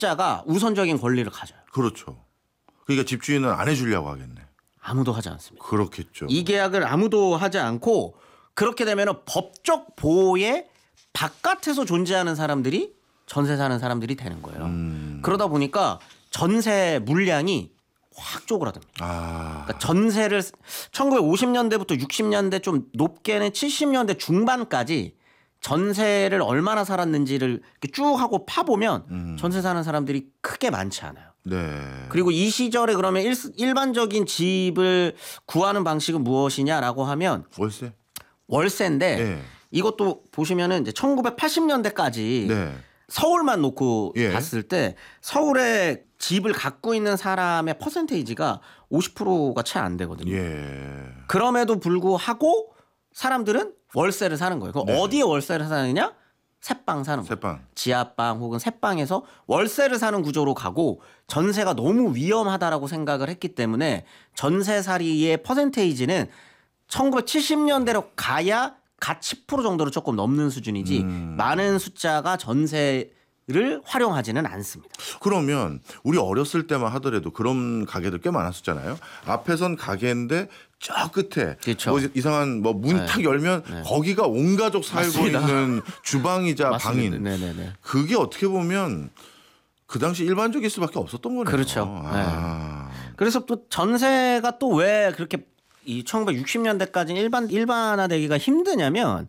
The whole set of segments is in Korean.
세입자가 우선적인 권리를 가져요. 그렇죠. 그러니까 집주인은 안 해주려고 하겠네. 아무도 하지 않습니다. 그렇겠죠. 이 계약을 아무도 하지 않고 그렇게 되면 법적 보호의 바깥에서 존재하는 사람들이 전세 사는 사람들이 되는 거예요. 그러다 보니까 전세 물량이 확 쪼그라듭니다. 그러니까 전세를 1950년대부터 60년대 좀 높게는 70년대 중반까지 전세를 얼마나 살았는지를 쭉 하고 파보면 전세 사는 사람들이 크게 많지 않아요. 네. 그리고 이 시절에 그러면 일반적인 집을 구하는 방식은 무엇이냐라고 하면 월세인데 네. 이것도 보시면은 이제 1980년대까지 네. 서울만 놓고 예. 봤을 때 서울에 집을 갖고 있는 사람의 퍼센테이지가 50%가 채 안 되거든요. 예. 그럼에도 불구하고 사람들은 월세를 사는 거예요. 그럼 네. 어디에 월세를 사느냐? 새방 사는 거예요. 새방. 지하방 혹은 새방에서 월세를 사는 구조로 가고 전세가 너무 위험하다라고 생각을 했기 때문에 전세살이의 퍼센테이지는 1970년대로 가야 갓 10% 정도로 조금 넘는 수준이지 많은 숫자가 전세를 활용하지는 않습니다. 그러면 우리 어렸을 때만 하더라도 그런 가게들 꽤 많았었잖아요. 앞에선 가게인데 저 끝에 그렇죠. 뭐 이상한 뭐 문 탁 열면 거기가 온 가족 살고 맞습니다. 있는 주방이자 맞습니다. 방인. 네네네. 그게 어떻게 보면 그 당시 일반적일 수밖에 없었던 거네요. 그렇죠. 그래서 또 전세가 또 왜 그렇게 이 1960년대까지 일반화되기가 힘드냐면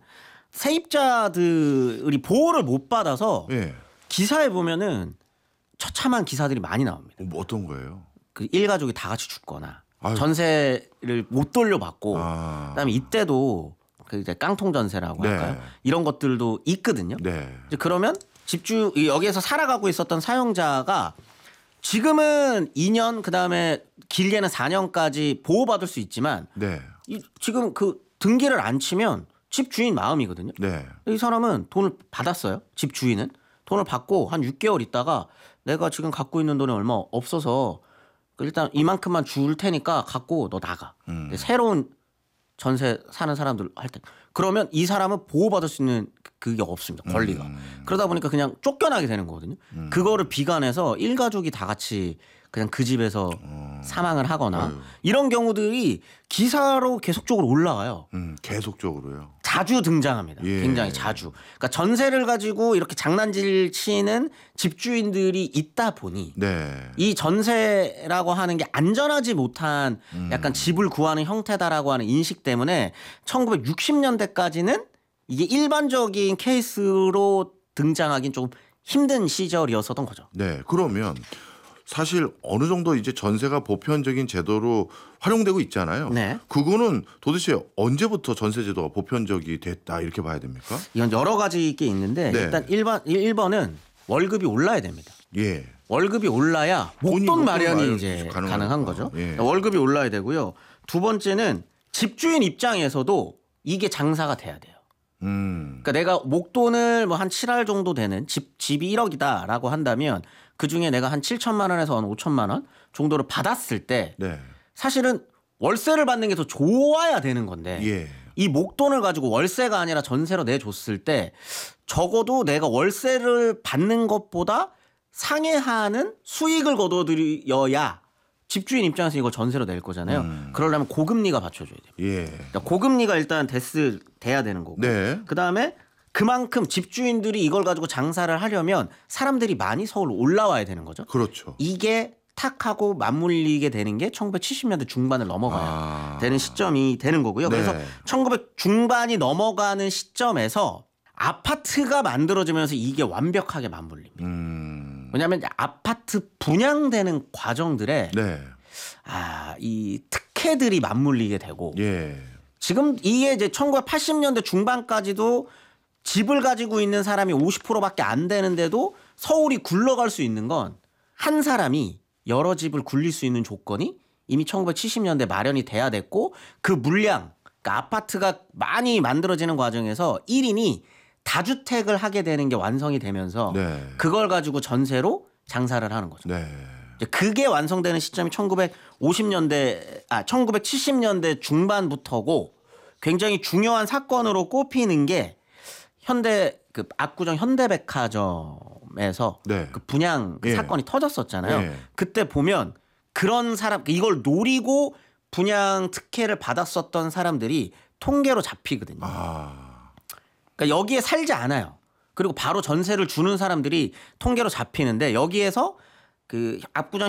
세입자들이 보호를 못 받아서 예. 기사에 보면은 처참한 기사들이 많이 나옵니다. 뭐 어떤 거예요? 그 일가족이 다 같이 죽거나 아유. 전세를 못 돌려받고 그다음에 이때도 그 이제 깡통 전세라고 네. 할까요? 이런 것들도 있거든요. 네. 이제 그러면 여기에서 살아가고 있었던 사용자가 지금은 2년 그다음에 길게는 4년까지 보호받을 수 있지만 네. 지금 그 등기를 안 치면 집주인 마음이거든요. 네. 이 사람은 돈을 받았어요. 집주인은 돈을 받고 한 6개월 있다가 내가 지금 갖고 있는 돈이 얼마 없어서 일단 이만큼만 줄 테니까 갖고 너 나가. 새로운 전세 사는 사람들 할 때 그러면 이 사람은 보호받을 수 있는 그게 없습니다. 권리가. 그러다 보니까 그냥 쫓겨나게 되는 거거든요. 그거를 비관해서 일가족이 다 같이 그냥 그 집에서 사망을 하거나 이런 경우들이 기사로 계속적으로 올라가요. 계속적으로요. 자주 등장합니다. 예. 굉장히 자주. 그러니까 전세를 가지고 이렇게 장난질 치는 집주인들이 있다 보니 네. 이 전세라고 하는 게 안전하지 못한 약간 집을 구하는 형태다라고 하는 인식 때문에 1960년대까지는 이게 일반적인 케이스로 등장하긴 조금 힘든 시절이었었던 거죠. 네. 그러면 사실 어느 정도 이제 전세가 보편적인 제도로 활용되고 있잖아요. 네. 그거는 도대체 언제부터 전세 제도가 보편적이 됐다 이렇게 봐야 됩니까? 이건 여러 가지 게 있는데 네. 일단 1번은 월급이 올라야 됩니다. 예. 월급이 올라야 목돈 마련이 이제 가능한 거죠. 예. 월급이 올라야 되고요. 두 번째는 집주인 입장에서도 이게 장사가 돼야 돼요. 그러니까 내가 목돈을 뭐 한 7할 정도 되는 집이 1억이다라고 한다면 그중에 내가 한 7천만 원에서 한 5천만 원 정도를 받았을 때 네. 사실은 월세를 받는 게 더 좋아야 되는 건데 예. 이 목돈을 가지고 월세가 아니라 전세로 내줬을 때 적어도 내가 월세를 받는 것보다 상회하는 수익을 거둬들여야 집주인 입장에서 이걸 전세로 낼 거잖아요. 그러려면 고금리가 받쳐줘야 돼요. 예. 그러니까 고금리가 일단 돼야 되는 거고 네. 그다음에 그만큼 집주인들이 이걸 가지고 장사를 하려면 사람들이 많이 서울로 올라와야 되는 거죠. 그렇죠. 이게 탁 하고 맞물리게 되는 게 1970년대 중반을 넘어가야 되는 시점이 되는 거고요. 네. 그래서 1900 중반이 넘어가는 시점에서 아파트가 만들어지면서 이게 완벽하게 맞물립니다. 왜냐하면 아파트 분양되는 과정들에 네. 이 특혜들이 맞물리게 되고 예. 지금 이게 이제 1980년대 중반까지도 집을 가지고 있는 사람이 50%밖에 안 되는데도 서울이 굴러갈 수 있는 건 한 사람이 여러 집을 굴릴 수 있는 조건이 이미 1970년대 마련이 돼야 됐고 그 물량, 그러니까 아파트가 많이 만들어지는 과정에서 1인이 다주택을 하게 되는 게 완성이 되면서 네. 그걸 가지고 전세로 장사를 하는 거죠. 네. 이제 그게 완성되는 시점이 1970년대 중반부터고 굉장히 중요한 사건으로 꼽히는 게 압구정 현대백화점의 상점에서 네. 그 분양 그 예. 사건이 터졌었잖아요. 예. 그때 보면 그런 사람 이걸 노리고 분양 특혜를 받았었던 사람들이 통계로 잡히거든요. 그러니까 여기에 살지 않아요. 그리고 바로 전세를 주는 사람들이 통계로 잡히는데 여기에서 그 압구정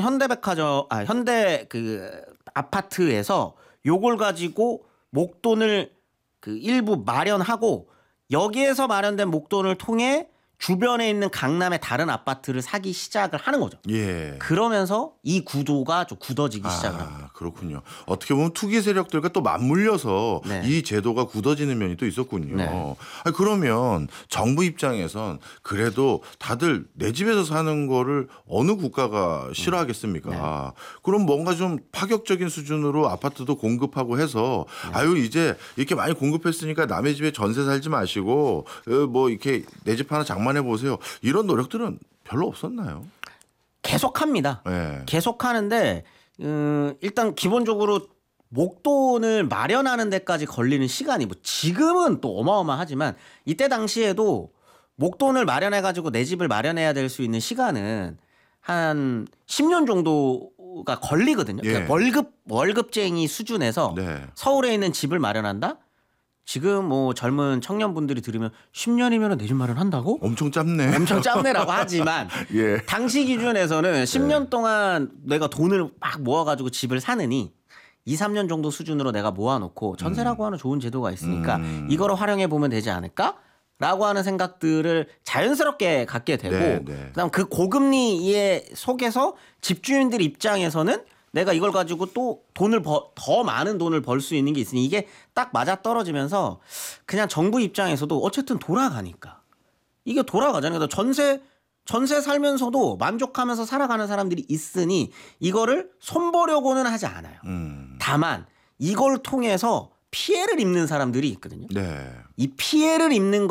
현대 그 아파트에서 요걸 가지고 목돈을 그 일부 마련하고 여기에서 마련된 목돈을 통해 주변에 있는 강남의 다른 아파트를 사기 시작을 하는 거죠. 예. 그러면서 이 구도가 좀 굳어지기 시작을 합니다. 그렇군요. 어떻게 보면 투기 세력들과 또 맞물려서 네. 이 제도가 굳어지는 면이 또 있었군요. 네. 그러면 정부 입장에선 그래도 다들 내 집에서 사는 거를 어느 국가가 싫어하겠습니까? 네. 그럼 뭔가 좀 파격적인 수준으로 아파트도 공급하고 해서 아유 이제 이렇게 많이 공급했으니까 남의 집에 전세 살지 마시고 뭐 이렇게 내 집 하나 장만해 보세요. 이런 노력들은 별로 없었나요? 계속합니다. 네. 계속하는데 일단 기본적으로 목돈을 마련하는 데까지 걸리는 시간이 뭐 지금은 또 어마어마하지만 이때 당시에도 목돈을 마련해 가지고 내 집을 마련해야 될 수 있는 시간은 한 10년 정도가 걸리거든요. 예. 그러니까 월급쟁이 수준에서 네. 서울에 있는 집을 마련한다? 지금 뭐 젊은 청년분들이 들으면 10년이면 내 집 마련한다고? 엄청 짧네. 엄청 짭네라고 하지만 예. 당시 기준에서는 10년 동안 내가 돈을 막 모아가지고 집을 사느니 2, 3년 정도 수준으로 내가 모아놓고 전세라고 하는 좋은 제도가 있으니까 이거를 활용해 보면 되지 않을까? 라고 하는 생각들을 자연스럽게 갖게 되고 네, 네. 그다음 그 고금리의 속에서 집주인들 입장에서는 내가 이걸 가지고 또 더 많은 돈을 벌 수 있는 게 있으니 이게 딱 맞아 떨어지면서 그냥 정부 입장에서도 어쨌든 돌아가니까 이게 돌아가잖아요. 그래서 전세 살면서도 만족하면서 살아가는 사람들이 있으니 이거를 손보려고는 하지 않아요. 다만 이걸 통해서 피해를 입는 사람들이 있거든요. 네. 이 피해를 입는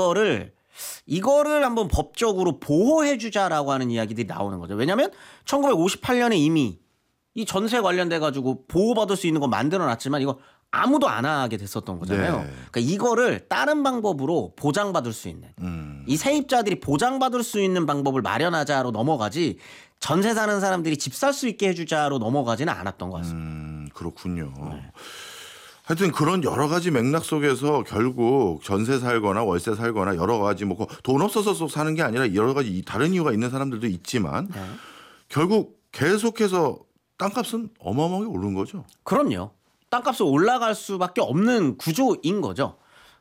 이거를 한번 법적으로 보호해 주자라고 하는 이야기들이 나오는 거죠. 왜냐하면 1958년에 이미 이 전세 관련돼 가지고 보호받을 수 있는 거 만들어 놨지만 이거 아무도 안 하게 됐었던 거잖아요. 네. 그러니까 이거를 다른 방법으로 보장받을 수 있는 이 세입자들이 보장받을 수 있는 방법을 마련하자로 넘어가지 전세 사는 사람들이 집 살 수 있게 해주자로 넘어가지는 않았던 것 같습니다. 그렇군요. 하여튼 그런 여러 가지 맥락 속에서 결국 전세 살거나 월세 살거나 여러 가지 뭐 돈 없어서 사는 게 아니라 여러 가지 다른 이유가 있는 사람들도 있지만 결국 계속해서 땅값은 어마어마하게 오른 거죠. 그럼요. 땅값이 올라갈 수밖에 없는 구조인 거죠.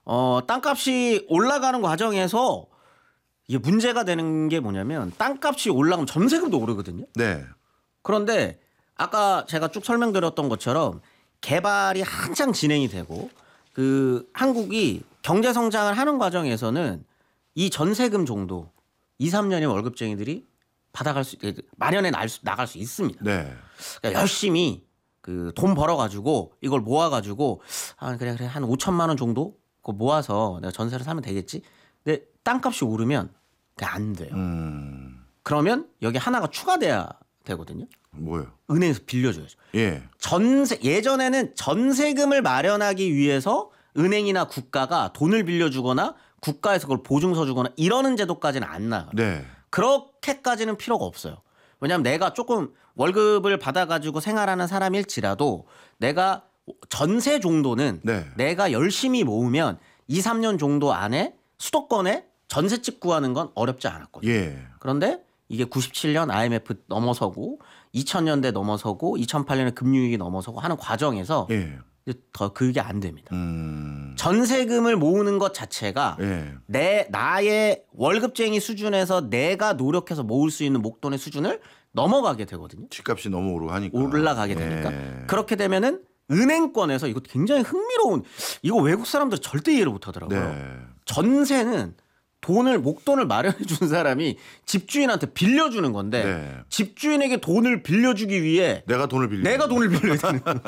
땅값이 올라가는 과정에서 이게 문제가 되는 게 뭐냐면 땅값이 올라가면 전세금도 오르거든요. 네. 그런데 아까 제가 쭉 설명드렸던 것처럼 개발이 한창 진행이 되고 그 한국이 경제 성장을 하는 과정에서는 이 전세금 정도 2, 3년의 월급쟁이들이 받아갈 수 마련해 나갈 수 있습니다. 네. 그러니까 열심히 그 돈 벌어가지고 이걸 모아가지고 그래 한 5천만 원 정도 그거 모아서 내가 전세를 사면 되겠지. 근데 땅값이 오르면 그게 안 돼요. 그러면 여기 하나가 추가돼야 되거든요. 뭐요? 은행에서 빌려줘야죠. 예. 예전에는 전세금을 마련하기 위해서 은행이나 국가가 돈을 빌려주거나 국가에서 그걸 보증서 주거나 이러는 제도까지는 안 나가요. 네. 그렇게까지는 필요가 없어요. 왜냐하면 내가 조금 월급을 받아가지고 생활하는 사람일지라도 내가 전세 정도는 네. 내가 열심히 모으면 2, 3년 정도 안에 수도권에 전세집 구하는 건 어렵지 않았거든요. 예. 그런데 이게 97년 IMF 넘어서고 2000년대 넘어서고 2008년에 금융위기 넘어서고 하는 과정에서 예. 더 그게 안 됩니다. 음. 전세금을 모으는 것 자체가 예. 나의 월급쟁이 수준에서 내가 노력해서 모을 수 있는 목돈의 수준을 넘어가게 되거든요. 집값이 너무 오르고 하니까. 올라가게 되니까. 예. 그렇게 되면은 은행권에서 이거 굉장히 흥미로운 이거 외국 사람들은 절대 이해를 못 하더라고요. 네. 전세는 목돈을 마련해 준 사람이 집주인한테 빌려주는 건데 네. 집주인에게 돈을 빌려주기 위해 내가 돈을 내가 돈을 빌려야 되는 거예요.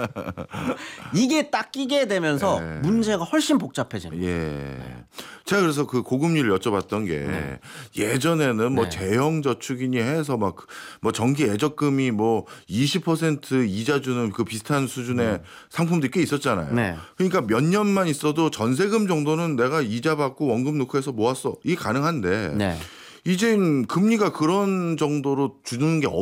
이게 딱 끼게 되면서 네. 문제가 훨씬 복잡해집니다. 예. 제가 그래서 그 고금리를 여쭤봤던 게 예전에는 뭐 네. 재형 저축이니 해서 막 뭐 정기 예적금이 뭐 20% 이자 주는 그 비슷한 수준의 상품들이 꽤 있었잖아요. 네. 그러니까 몇 년만 있어도 전세금 정도는 내가 이자 받고 원금 넣고 해서 모았어. 이게 가능한데 네. 이젠 금리가 그런 정도로 주는 게